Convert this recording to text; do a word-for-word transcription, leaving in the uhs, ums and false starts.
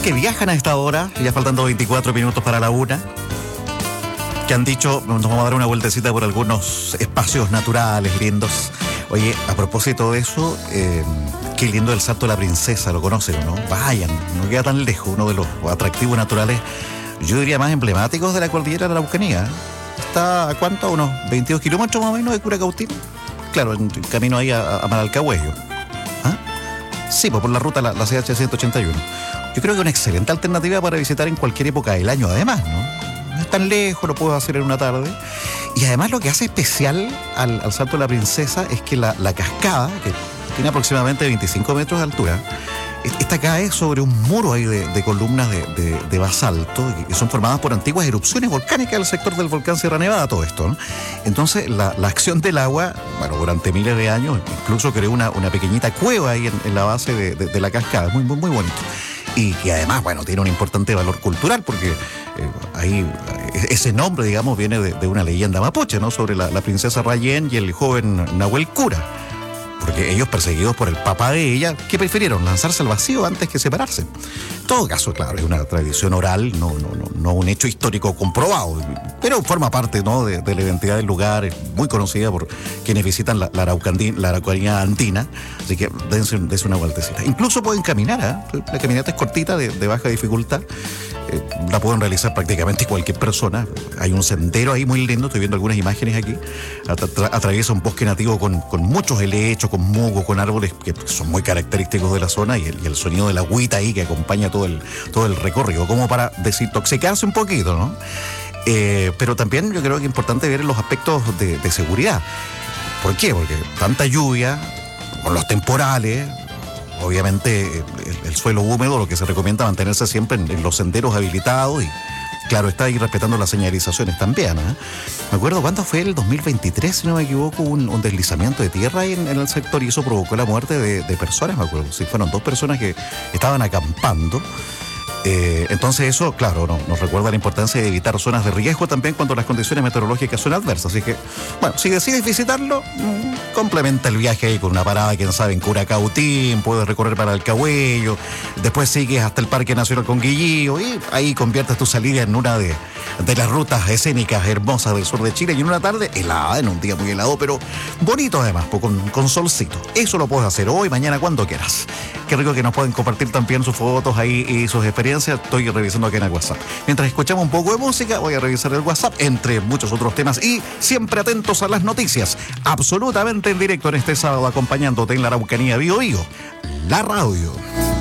que viajan a esta hora, ya faltando veinticuatro minutos para la una, que han dicho, nos vamos a dar una vueltecita por algunos espacios naturales lindos. Oye, a propósito de eso, eh, qué lindo el Salto de la Princesa, ¿lo conocen o no? Vayan, no queda tan lejos, uno de los atractivos naturales, yo diría más emblemáticos de la cordillera de la Araucanía. Está a cuánto, a unos veintidós kilómetros más o menos de Curacautín. Claro, en camino ahí a, a Manalcahuello. ¿Ah? Sí, pues por la ruta, la, la C H ciento ochenta y uno. Yo creo que es una excelente alternativa para visitar en cualquier época del año, además, ¿no? No es tan lejos, lo puedo hacer en una tarde. Y además lo que hace especial al, al Salto de la Princesa es que la, la cascada, que tiene aproximadamente veinticinco metros de altura, esta cae sobre un muro ahí de, de columnas de, de, de basalto que son formadas por antiguas erupciones volcánicas del sector del volcán Sierra Nevada, todo esto, ¿no? Entonces la, la acción del agua, bueno, durante miles de años incluso creó una, una pequeñita cueva ahí en, en la base de, de, de la cascada, muy, muy, muy bonito. Y que además, bueno, tiene un importante valor cultural porque eh, ahí ese nombre, digamos, viene de, de una leyenda mapuche, ¿no? Sobre la, la princesa Rayén y el joven Nahuel Cura. Porque ellos, perseguidos por el papá de ella, ¿qué prefirieron? Lanzarse al vacío antes que separarse. En todo caso, claro, es una tradición oral, no, no, no, no un hecho histórico comprobado, pero forma parte, ¿no? de, de la identidad del lugar, es muy conocida por quienes visitan la, la, Araucandí, la Araucanía andina, así que dense, dense una vueltecita. Incluso pueden caminar, ¿eh? La caminata es cortita, de, de baja dificultad, eh, la pueden realizar prácticamente cualquier persona. Hay un sendero ahí muy lindo, estoy viendo algunas imágenes aquí, Atra- atraviesa un bosque nativo con, con muchos helechos, con musgo, con árboles que son muy característicos de la zona y el, y el sonido de la agüita ahí que acompaña todo el, todo el recorrido, como para desintoxicarse un poquito, ¿no? Eh, pero también yo creo que es importante ver los aspectos de, de seguridad. ¿Por qué? Porque tanta lluvia, con los temporales, obviamente el, el suelo húmedo, lo que se recomienda mantenerse siempre en, en los senderos habilitados y claro, está ahí respetando las señalizaciones también, ¿eh? Me acuerdo cuando fue el dos mil veintitrés, si no me equivoco, un, un deslizamiento de tierra ahí en, en el sector y eso provocó la muerte de, de personas, me acuerdo. Sí, fueron dos personas que estaban acampando. Eh, entonces eso, claro, no, nos recuerda la importancia de evitar zonas de riesgo también cuando las condiciones meteorológicas son adversas. Así que, bueno, si decides visitarlo, mmm, complementa el viaje ahí con una parada, quién sabe, en Curacautín, puedes recorrer para el Cahuello, después sigues hasta el Parque Nacional Conguillío y ahí conviertes tu salida en una de, de las rutas escénicas hermosas del sur de Chile y en una tarde helada, en un día muy helado, pero bonito además, con, con solcito. Eso lo puedes hacer hoy, mañana, cuando quieras. Qué rico que nos pueden compartir también sus fotos ahí y sus experiencias. Estoy revisando aquí en el WhatsApp. Mientras escuchamos un poco de música, voy a revisar el WhatsApp, entre muchos otros temas, y siempre atentos a las noticias, absolutamente en directo en este sábado, acompañándote en la Araucanía Bio Bio, la radio.